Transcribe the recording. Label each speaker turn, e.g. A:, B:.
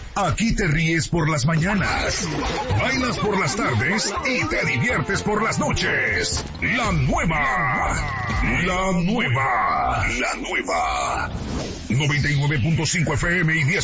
A: Aquí te ríes por las mañanas, bailas por las tardes y te diviertes por las noches. La nueva 99.5 FM y 10